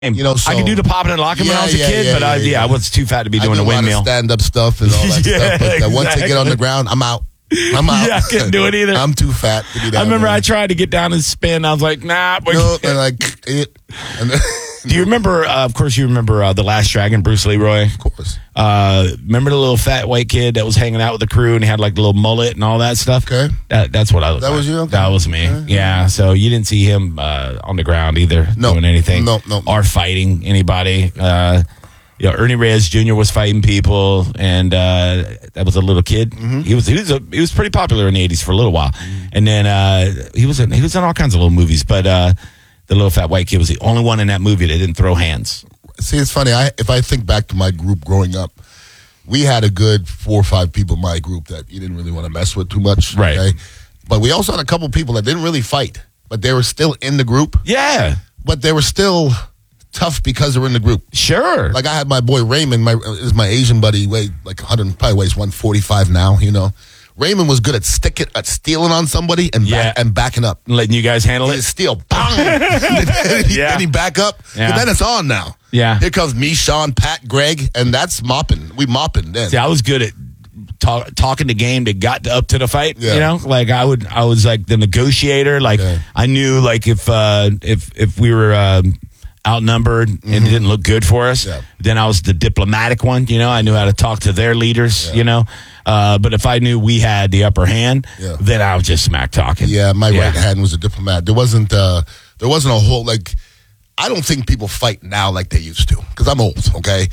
So, I could do the popping and locking when I was a kid, but I was too fat to be doing a windmill. Stand-up stuff and all that stuff. But once I get on the ground, I'm out. Yeah, I couldn't do it either. I'm too fat to do that. I remember I tried to get down and spin. I was like, nah. No, and like it. Do you remember, of course, you remember The Last Dragon, Bruce Leroy? Of course. Remember the little fat white kid that was hanging out with the crew and he had like the little mullet and all that stuff? Okay. That's what I looked like. That was you? Okay. That was me. Yeah. So you didn't see him on the ground either doing anything. No. Or fighting anybody. Ernie Reyes Jr. was fighting people, and that was a little kid. Mm-hmm. He was pretty popular in the 80s for a little while. Mm-hmm. And then he was in all kinds of little movies, but the little fat white kid was the only one in that movie that didn't throw hands. See, it's funny. If I think back to my group growing up, we had a good 4 or 5 people in my group that you didn't really want to mess with too much. Right. Okay? But we also had a couple people that didn't really fight, but they were still in the group. Yeah. But they were still tough because they were in the group. Sure. Like I had my boy Raymond, is my Asian buddy, weighed like 100, probably weighs 145 now, Raymond was good at stealing on somebody and backing up. Letting you guys handle it? Steal. Bang! Then he back up. Yeah. Then it's on now. Yeah. Here comes me, Sean, Pat, Greg, and that's mopping. We mopping then. See, I was good at talking the game that got up to the fight. Yeah. Like I was like the negotiator. Like I knew like if we were outnumbered and it didn't look good for us, then I was the diplomatic one. I knew how to talk to their leaders. But if I knew we had the upper hand, then I was just smack talking. Yeah, my right hand was a diplomat. There wasn't a whole like. I don't think people fight now like they used to because I'm old. Okay,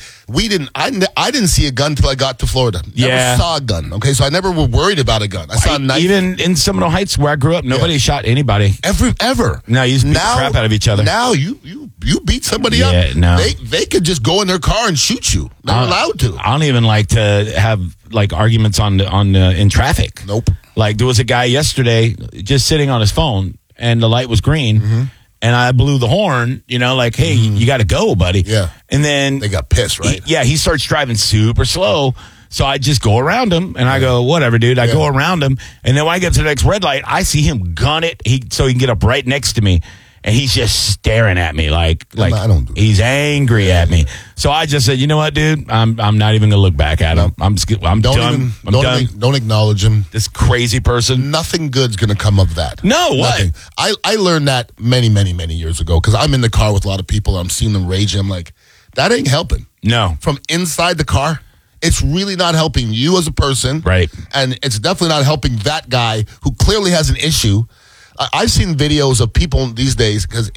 I didn't see a gun till I got to Florida. Never saw a gun. Okay, so I never was worried about a gun. I saw a knife. Even in Seminole Heights where I grew up, nobody shot anybody ever. No, you just beat the crap out of each other. Now you beat somebody up. No. They could just go in their car and shoot you. They're allowed to. I don't even like to have like arguments in traffic. Nope. Like there was a guy yesterday just sitting on his phone and the light was green. Mm-hmm. And I blew the horn, like, hey, you got to go, buddy. Yeah. And then they got pissed, right? He starts driving super slow. So I just go around him and I go, whatever, dude. I go around him. And then when I get to the next red light, I see him gun it so he can get up right next to me. And he's just staring at me like I don't do that. He's angry at me. So I just said, you know what, dude? I'm not even gonna look back at him. I'm done. Don't acknowledge him. This crazy person. Nothing good's gonna come of that. No, what? Nothing. I learned that many, many, many years ago because I'm in the car with a lot of people. I'm seeing them raging. I'm like, that ain't helping. No. From inside the car, it's really not helping you as a person. Right. And it's definitely not helping that guy who clearly has an issue. I've seen videos of people these days because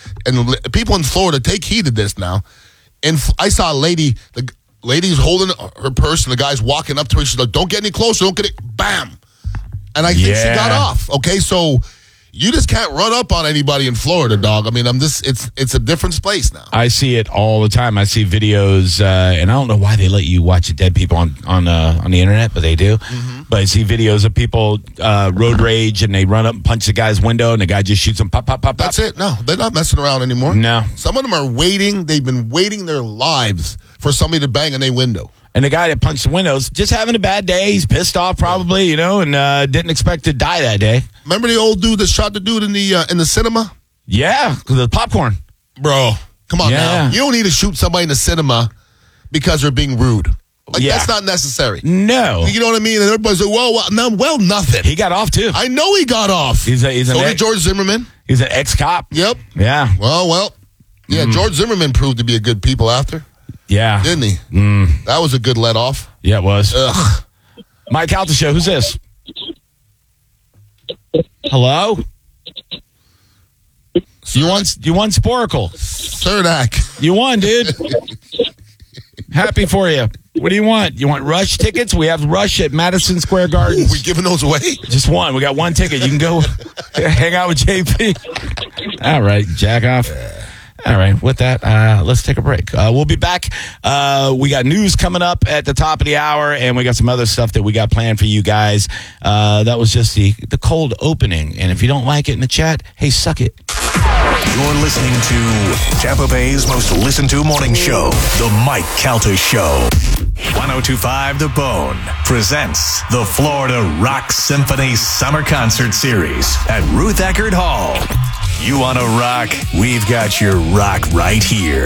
people in Florida take heed of this now. And I saw a lady, the lady's holding her purse and the guy's walking up to her. She's like, don't get any closer. Don't get it. Bam. And I think she got off. Okay. So you just can't run up on anybody in Florida, dog. I mean, it's a different place now. I see it all the time. I see videos, and I don't know why they let you watch dead people on the internet, but they do. Mm-hmm. But I see videos of people road rage, and they run up and punch the guy's window, and the guy just shoots them, pop, pop, pop, pop. That's it. No, they're not messing around anymore. No. Some of them are waiting. They've been waiting their lives for somebody to bang on their window. And the guy that punched the windows, just having a bad day. He's pissed off probably, and didn't expect to die that day. Remember the old dude that shot the dude in the cinema? Yeah, because of the popcorn. Bro, come on now. You don't need to shoot somebody in the cinema because they're being rude. That's not necessary. No. You know what I mean? And everybody's like, well, nothing. He got off, too. I know he got off. So did George Zimmerman. He's an ex-cop. Yep. Yeah. Well. Yeah, George Zimmerman proved to be a good people after. Yeah. Didn't he? That was a good let off. Yeah, it was. Ugh. Mike Calta Show. Who's this? Hello? You won Sporacle. Cernak. You won, dude. Happy for you. What do you want? You want Rush tickets? We have Rush at Madison Square Garden. We giving those away? Just one. We got one ticket. You can go hang out with JP. All right, jack off. All right, with that, let's take a break. We'll be back. We got news coming up at the top of the hour, and we got some other stuff that we got planned for you guys. That was just the cold opening. And if you don't like it in the chat, hey, suck it. You're listening to Tampa Bay's most listened to morning show, The Mike Calta Show. 102.5 The Bone presents the Florida Rock Symphony Summer Concert Series at Ruth Eckerd Hall. You want to rock? We've got your rock right here.